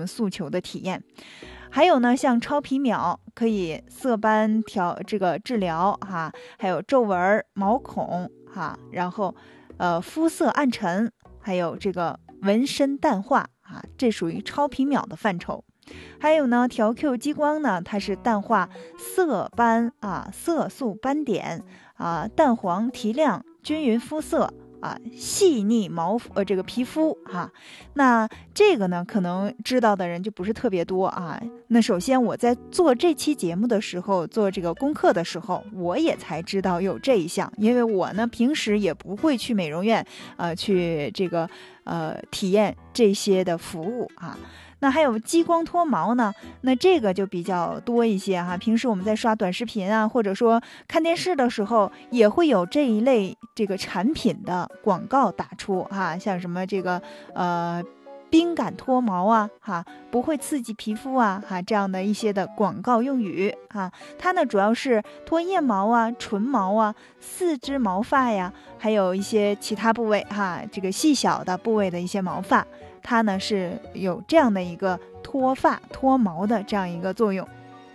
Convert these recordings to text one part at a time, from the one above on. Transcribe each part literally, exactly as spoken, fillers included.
们诉求的体验。还有呢，像超皮秒可以色斑调这个治疗哈，还有皱纹、毛孔哈，然后呃肤色暗沉，还有这个纹身淡化啊，这属于超皮秒的范畴。还有呢，调 Q 激光呢，它是淡化色斑啊、色素斑点啊、淡黄提亮、均匀肤色啊、细腻毛呃这个皮肤哈。那这个呢，可能知道的人就不是特别多啊。那首先我在做这期节目的时候，做这个功课的时候，我也才知道有这一项，因为我呢平时也不会去美容院呃去这个呃体验这些的服务啊。那还有激光脱毛呢，那这个就比较多一些哈。平时我们在刷短视频啊，或者说看电视的时候，也会有这一类这个产品的广告打出哈，像什么这个呃冰感脱毛啊，哈，不会刺激皮肤啊，哈，这样的一些的广告用语哈。它呢主要是脱腋毛啊、唇毛啊、四肢毛发呀，还有一些其他部位哈，这个细小的部位的一些毛发。它呢是有这样的一个脱发脱毛的这样一个作用。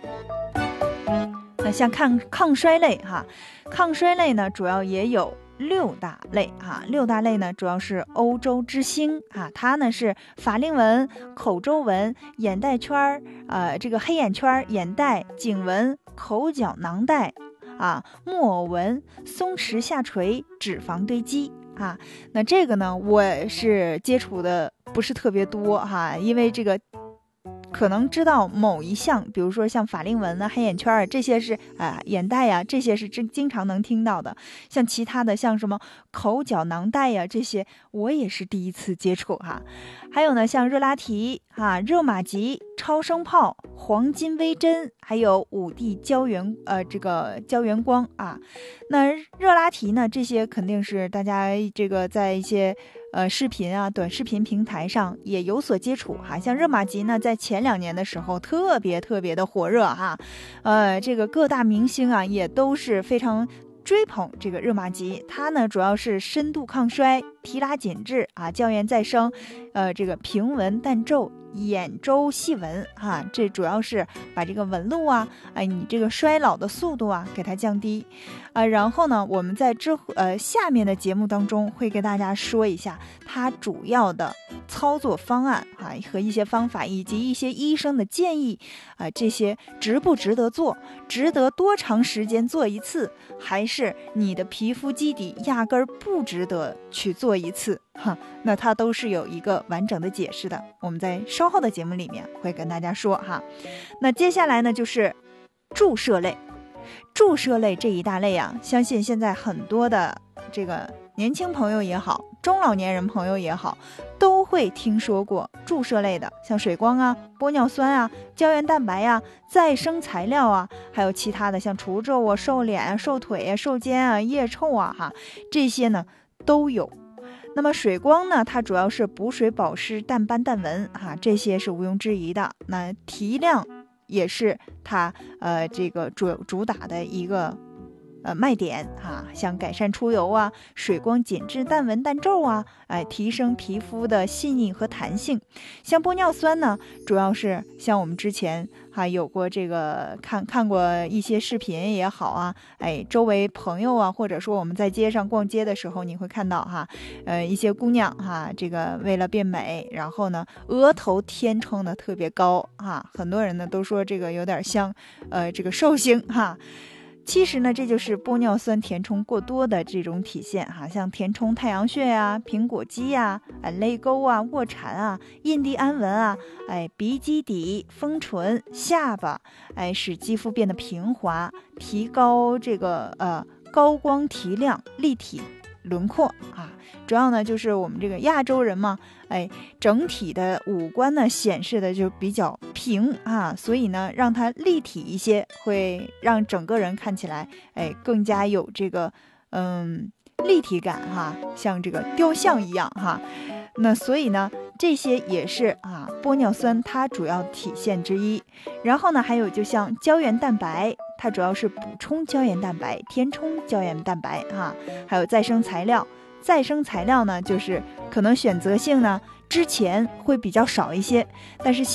那像抗抗衰类哈，抗衰类呢主要也有六大类哈，六大类呢主要是欧洲之星啊，它呢是法令纹、口周纹、眼袋圈呃这个黑眼圈、眼袋、颈纹、口角囊袋啊、木偶纹、松弛下垂、脂肪堆积啊。那这个呢我是接触的不是特别多哈，因为这个可能知道某一项，比如说像法令纹啊、黑眼圈啊，这些是啊、呃、眼袋呀、啊，这些是真经常能听到的。像其他的，像什么口角囊袋呀、啊，这些我也是第一次接触哈。还有呢，像热拉提啊、热玛吉、超声炮、黄金微针，还有五 D 胶原呃这个胶原光啊。那热拉提呢，这些肯定是大家这个在一些呃，视频啊，短视频平台上也有所接触哈。像热玛吉呢，在前两年的时候特别特别的火热哈，呃，这个各大明星啊也都是非常追捧这个热玛吉。它呢主要是深度抗衰、提拉紧致啊、胶原再生，呃，这个平纹淡皱、眼周细纹哈，这主要是把这个纹路啊，哎，你这个衰老的速度啊，给它降低。啊，然后呢，我们在之呃下面的节目当中会给大家说一下它主要的操作方案啊和一些方法，以及一些医生的建议啊，这些值不值得做，值得多长时间做一次，还是你的皮肤基底压根儿不值得去做一次哈，那它都是有一个完整的解释的，我们在稍后的节目里面会跟大家说哈。那接下来呢就是注射类。注射类这一大类啊，相信现在很多的这个年轻朋友也好，中老年人朋友也好，都会听说过注射类的，像水光啊、玻尿酸啊、胶原蛋白啊、再生材料啊，还有其他的像除皱啊、瘦脸啊、瘦腿啊、瘦肩啊、腋臭啊哈，这些呢都有。那么水光呢，它主要是补水保湿、淡斑淡纹哈，这些是毋庸置疑的。那提亮也是它呃这个主主打的一个呃卖点哈，像改善出油啊、水光紧致淡纹淡皱啊，哎，提升皮肤的细腻和弹性。像玻尿酸呢，主要是像我们之前哈有过这个看看过一些视频也好啊，哎，周围朋友啊，或者说我们在街上逛街的时候，你会看到哈，呃，一些姑娘哈，这个为了变美，然后呢，额头填充的特别高哈，很多人呢都说这个有点像呃这个寿星哈。其实呢，这就是玻尿酸填充过多的这种体现哈，像填充太阳穴啊、苹果肌啊、哎泪沟啊、卧蚕啊、印第安纹啊、哎鼻基底、丰唇、下巴，哎使肌肤变得平滑，提高这个呃高光提亮、立体轮廓啊。主要呢就是我们这个亚洲人嘛，哎，整体的五官呢显示的就比较平啊，所以呢让它立体一些，会让整个人看起来哎更加有这个嗯立体感哈，像这个雕像一样哈。那所以呢这些也是啊玻尿酸它主要体现之一。然后呢还有就像胶原蛋白，它主要是补充胶原蛋白、填充胶原蛋白哈，还有再生材料。再生材料呢，就是可能选择性呢之前会比较少一些，但是